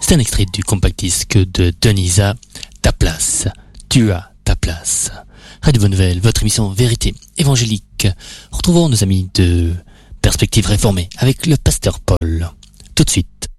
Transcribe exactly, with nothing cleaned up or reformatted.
C'est un extrait du compact disque de Denisa, Ta place, tu as ta place. Radio Bonne Nouvelle, votre émission Vérité évangélique. Retrouvons nos amis de Perspective Réformée avec le pasteur Paul. Tout de suite.